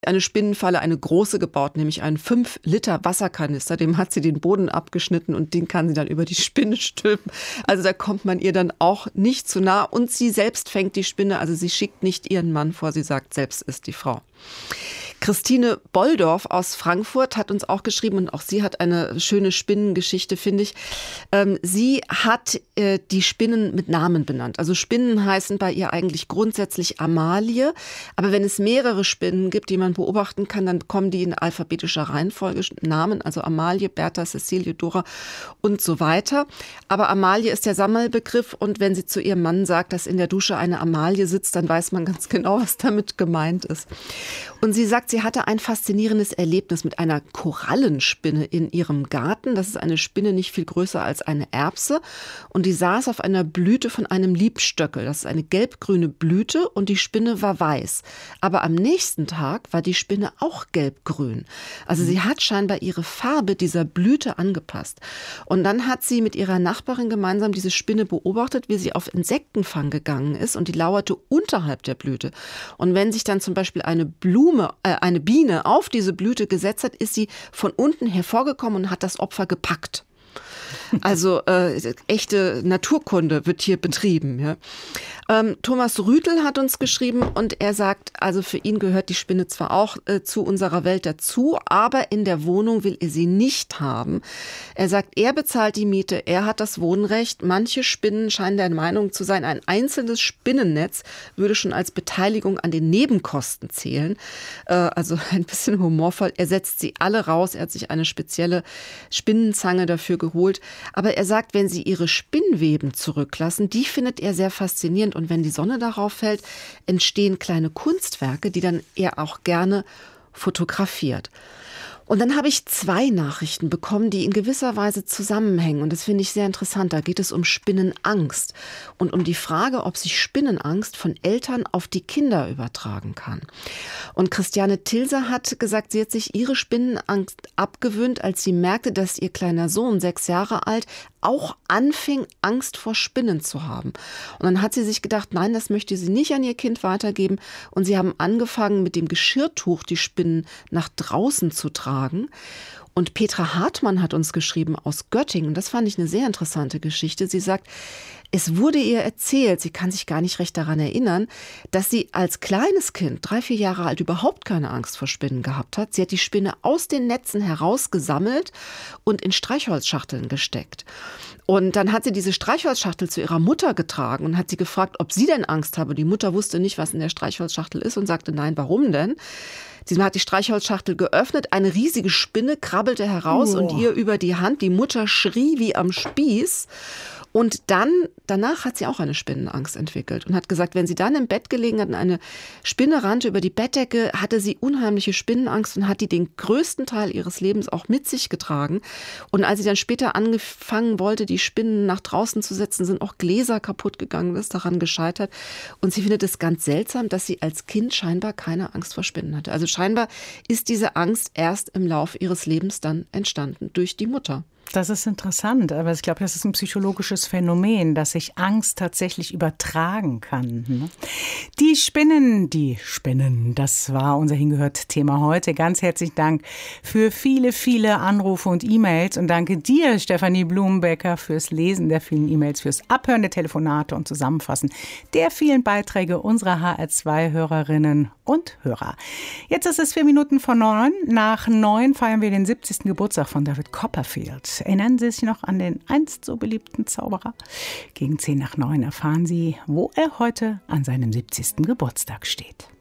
eine Spinnenfalle, eine große gebaut, nämlich einen 5-Liter Wasserkanister. Dem hat sie den Boden abgeschnitten und den kann sie dann über die Spinne stülpen. Also da kommt man ihr dann auch nicht zu nah. Und sie selbst fängt die Spinne, also sie schickt nicht ihren Mann vor, sie sagt, selbst ist die Frau. Christine Bolldorf aus Frankfurt hat uns auch geschrieben und auch sie hat eine schöne Spinnengeschichte, finde ich. Sie hat die Spinnen mit Namen benannt. Also Spinnen heißen bei ihr eigentlich grundsätzlich Amalie. Aber wenn es mehrere Spinnen gibt, die man beobachten kann, dann kommen die in alphabetischer Reihenfolge Namen. Also Amalie, Bertha, Cecilie, Dora und so weiter. Aber Amalie ist der Sammelbegriff und wenn sie zu ihrem Mann sagt, dass in der Dusche eine Amalie sitzt, dann weiß man ganz genau, was damit gemeint ist. Und sie sagt, sie hatte ein faszinierendes Erlebnis mit einer Korallenspinne in ihrem Garten. Das ist eine Spinne nicht viel größer als eine Erbse. Und die saß auf einer Blüte von einem Liebstöckel. Das ist eine gelbgrüne Blüte und die Spinne war weiß. Aber am nächsten Tag war die Spinne auch gelbgrün. Also sie hat scheinbar ihre Farbe dieser Blüte angepasst. Und dann hat sie mit ihrer Nachbarin gemeinsam diese Spinne beobachtet, wie sie auf Insektenfang gegangen ist und die lauerte unterhalb der Blüte. Und wenn sich dann zum Beispiel eine Biene auf diese Blüte gesetzt hat, ist sie von unten hervorgekommen und hat das Opfer gepackt. Also echte Naturkunde wird hier betrieben. Ja. Thomas Rüthel hat uns geschrieben und er sagt, also für ihn gehört die Spinne zwar auch zu unserer Welt dazu, aber in der Wohnung will er sie nicht haben. Er sagt, er bezahlt die Miete, er hat das Wohnrecht. Manche Spinnen scheinen der Meinung zu sein, ein einzelnes Spinnennetz würde schon als Beteiligung an den Nebenkosten zählen. Also ein bisschen humorvoll. Er setzt sie alle raus. Er hat sich eine spezielle Spinnenzange dafür geholt. Aber er sagt, wenn sie ihre Spinnweben zurücklassen, die findet er sehr faszinierend. Und wenn die Sonne darauf fällt, entstehen kleine Kunstwerke, die dann er auch gerne fotografiert. Und dann habe ich 2 Nachrichten bekommen, die in gewisser Weise zusammenhängen. Und das finde ich sehr interessant. Da geht es um Spinnenangst und um die Frage, ob sich Spinnenangst von Eltern auf die Kinder übertragen kann. Und Christiane Tilse hat gesagt, sie hat sich ihre Spinnenangst abgewöhnt, als sie merkte, dass ihr kleiner Sohn, 6 Jahre alt, auch anfing, Angst vor Spinnen zu haben. Und dann hat sie sich gedacht, nein, das möchte sie nicht an ihr Kind weitergeben. Und sie haben angefangen, mit dem Geschirrtuch die Spinnen nach draußen zu tragen. Und Petra Hartmann hat uns geschrieben aus Göttingen. Das fand ich eine sehr interessante Geschichte. Sie sagt, es wurde ihr erzählt, sie kann sich gar nicht recht daran erinnern, dass sie als kleines Kind, 3, 4 Jahre alt, überhaupt keine Angst vor Spinnen gehabt hat. Sie hat die Spinne aus den Netzen herausgesammelt und in Streichholzschachteln gesteckt. Und dann hat sie diese Streichholzschachtel zu ihrer Mutter getragen und hat sie gefragt, ob sie denn Angst habe. Die Mutter wusste nicht, was in der Streichholzschachtel ist und sagte, nein, warum denn? Sie hat die Streichholzschachtel geöffnet, eine riesige Spinne krabbelte heraus und ihr über die Hand. Die Mutter schrie wie am Spieß. Und danach hat sie auch eine Spinnenangst entwickelt und hat gesagt, wenn sie dann im Bett gelegen hat und eine Spinne rannte über die Bettdecke, hatte sie unheimliche Spinnenangst und hat die den größten Teil ihres Lebens auch mit sich getragen. Und als sie dann später angefangen wollte, die Spinnen nach draußen zu setzen, sind auch Gläser kaputt gegangen, ist daran gescheitert. Und sie findet es ganz seltsam, dass sie als Kind scheinbar keine Angst vor Spinnen hatte. Also scheinbar ist diese Angst erst im Lauf ihres Lebens dann entstanden durch die Mutter. Das ist interessant, aber ich glaube, das ist ein psychologisches Phänomen, dass sich Angst tatsächlich übertragen kann. Die Spinnen, das war unser Hingehört-Thema heute. Ganz herzlichen Dank für viele, viele Anrufe und E-Mails und danke dir, Stefanie Blumenbecker, fürs Lesen der vielen E-Mails, fürs Abhören der Telefonate und Zusammenfassen der vielen Beiträge unserer HR2-Hörerinnen und Hörer. Jetzt ist es 4 Minuten vor 9. Nach 9 feiern wir den 70. Geburtstag von David Copperfield. Erinnern Sie sich noch an den einst so beliebten Zauberer? Gegen 10 nach 9 erfahren Sie, wo er heute an seinem 70. Geburtstag steht.